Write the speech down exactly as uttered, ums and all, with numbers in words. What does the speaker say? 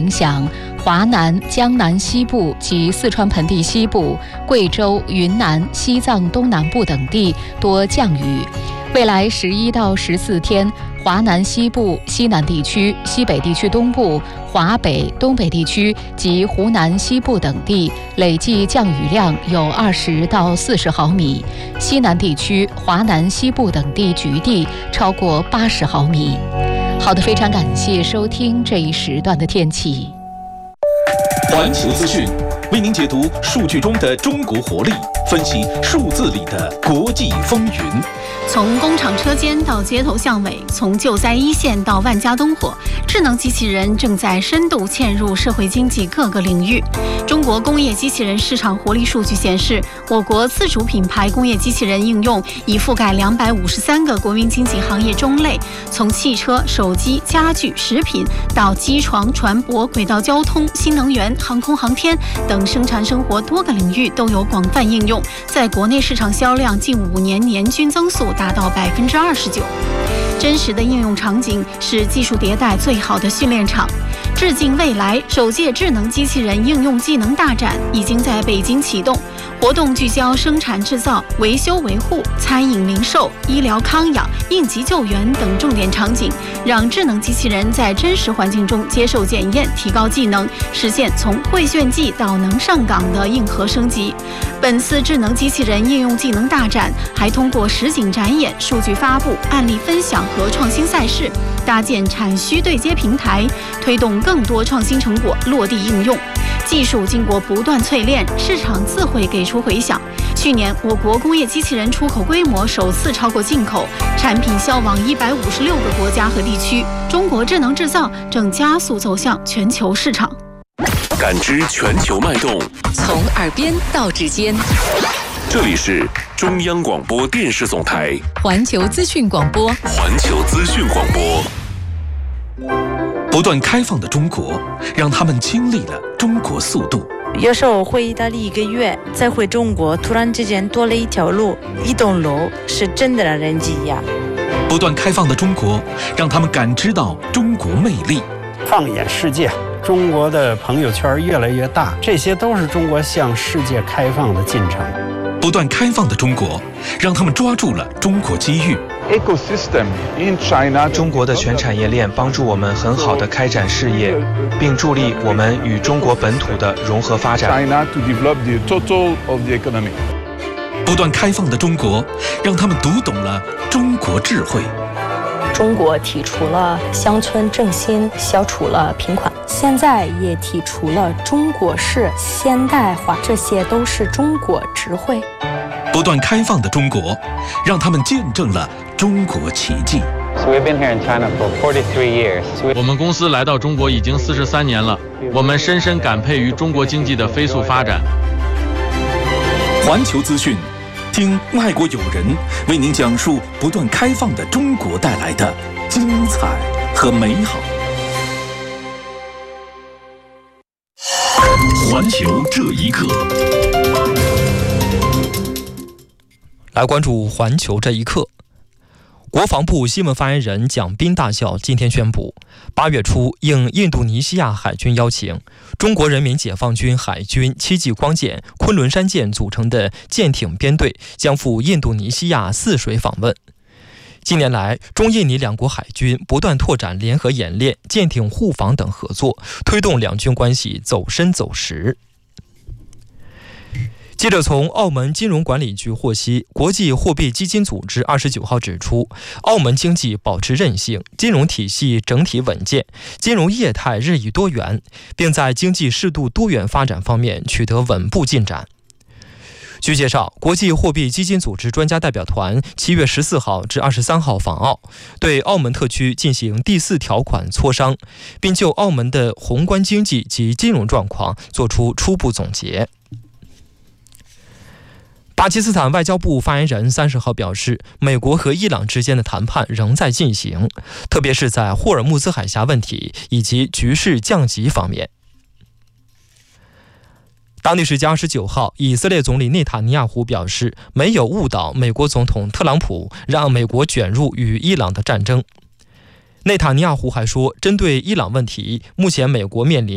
影响，华南、江南西部及四川盆地西部、贵州、云南、西藏东南部等地多降雨。未来十一到十四天，华南西部、西南地区、西北地区东部、华北、东北地区及湖南西部等地累计降雨量有二十到四十毫米，西南地区、华南西部等地局地超过八十毫米。好的，非常感谢收听这一时段的天气。 环球资讯为您解读数据中的中国活力，分析数字里的国际风云。 从工厂车间到街头巷尾，从救灾一线到万家灯火，智能机器人正在深度嵌入社会经济各个领域。中国工业机器人市场活力数据显示，我国自主品牌工业机器人应用已覆盖两百五十三个国民经济行业中类，从汽车、手机、家具、食品到机床、船舶、轨道交通、新能源、航空航天等生产生活多个领域都有广泛应用，在国内市场销量近五年年均增速达到百分之二十九。真实的应用场景是技术迭代最好的训练场。致敬未来首届智能机器人应用技能大展已经在北京启动，活动聚焦生产制造、维修维护、餐饮零售、医疗康养、应急救援等重点场景，让智能机器人在真实环境中接受检验，提高技能，实现从会炫技到能上岗的硬核升级。本次智能机器人应用技能大展还通过实景展演、数据发布、案例分享和创新赛事，搭建产需对接平台，推动更多创新成果落地应用。技术经过不断淬炼，市场自会给出回响。去年，我国工业机器人出口规模首次超过进口，产品销往一百五十六个国家和地区。中国智能制造正加速走向全球市场。 感知全球脉动， 从耳边到指尖。 这里是中央广播电视总台环球资讯广播。 环球资讯广播。不断开放的中国，让他们经历了中国速度。 有时候回意大利一个月，再回中国，突然之间多了一条路、一栋楼，是真的让人惊讶。 不断开放的中国，让他们感知到中国魅力。 放眼世界，中国的朋友圈越来越大，这些都是中国向世界开放的进程。 不断开放的中国，让他们抓住了中国机遇。 中国的全产业链帮助我们很好地开展事业，并助力我们与中国本土的融合发展。 不断开放的中国，让他们读懂了中国智慧。 中国提出了乡村振兴，消除了贫困，现在也提出了中国式现代化，这些都是中国智慧。 不断开放的中国，让他们见证了中国奇迹。 我们公司来到中国已经四十三年了，我们深深感佩于中国经济的飞速发展。 环球资讯，听外国友人为您讲述不断开放的中国带来的精彩和美好。环球这一刻， 来关注环球这一刻。国防部新闻发言人蒋斌大校今天宣布，八月初应印度尼西亚海军邀请，中国人民解放军海军七级光舰昆仑山舰组成的舰艇编队将赴印度尼西亚泗水访问。近年来，中印尼两国海军不断拓展联合演练、舰艇互访等合作，推动两军关系走深走实。记者从澳门金融管理局获悉，国际货币基金组织二十九号指出，澳门经济保持韧性，金融体系整体稳健，金融业态日益多元，并在经济适度多元发展方面取得稳步进展。据介绍，国际货币基金组织专家代表团七月十四号至二十三号访澳，对澳门特区进行第四条款磋商，并就澳门的宏观经济及金融状况作出初步总结。巴基斯坦外交部发言人三十号表示，美国和伊朗之间的谈判仍在进行，特别是在霍尔木兹海峡问题以及局势降级方面。当地时间二十九号，以色列总理内塔尼亚胡表示，没有误导美国总统特朗普，让美国卷入与伊朗的战争。内塔尼亚胡还说，针对伊朗问题，目前美国面临